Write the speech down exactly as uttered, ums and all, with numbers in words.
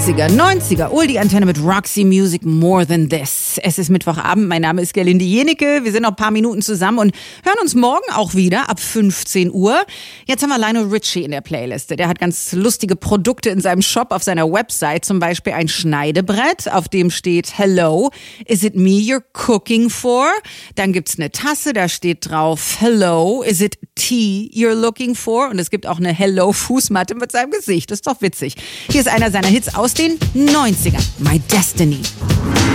achtziger, neunziger, Oldie Antenne mit Roxy Music More Than This. Es ist Mittwochabend, mein Name ist Gerlinde Jenecke. Wir sind noch ein paar Minuten zusammen und hören uns morgen auch wieder ab fünfzehn Uhr. Jetzt haben wir Lionel Richie in der Playliste. Der hat ganz lustige Produkte in seinem Shop auf seiner Website. Zum Beispiel ein Schneidebrett, auf dem steht Hello, is it me you're cooking for? Dann gibt's eine Tasse, da steht drauf Hello, is it tea you're looking for? Und es gibt auch eine Hello-Fußmatte mit seinem Gesicht. Das ist doch witzig. Hier ist einer seiner Hits aus den neunzigern. My Destiny.